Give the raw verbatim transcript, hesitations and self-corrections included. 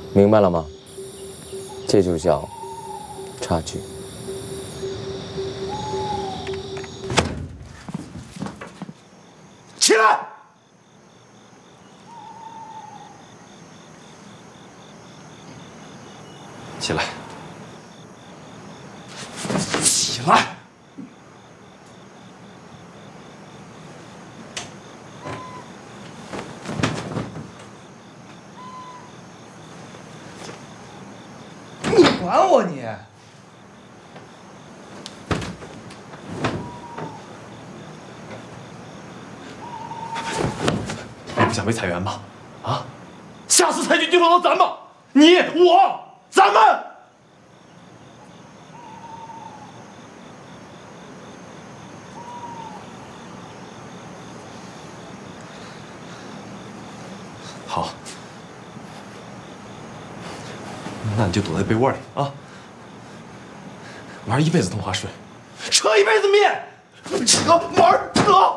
明白了吗？这就叫差距。 起来！起来！起来！ 你管我你！ 你不想被裁员吗？啊？下次裁决就轮到咱们，你我咱们。好，那你就躲在被窝里啊，玩一辈子动画水，扯一辈子面，扯玩扯。